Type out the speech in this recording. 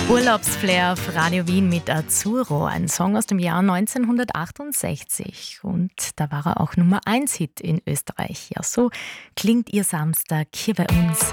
Urlaubsflair auf Radio Wien mit Azzurro, ein Song aus dem Jahr 1968. Und da war er auch Nummer 1 Hit in Österreich. Ja, so klingt Ihr Samstag hier bei uns